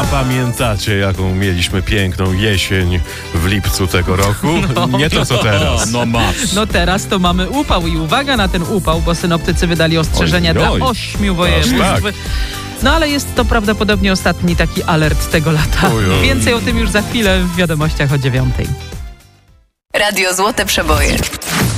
Pamiętacie, jaką mieliśmy piękną jesień w lipcu tego roku? Nie to, co teraz. No teraz to mamy upał i uwaga na ten upał, bo synoptycy wydali ostrzeżenia dla 8 województw. Tak. No ale jest to prawdopodobnie ostatni taki alert tego lata. Więcej o tym już za chwilę w wiadomościach o 9:00. Radio Złote Przeboje.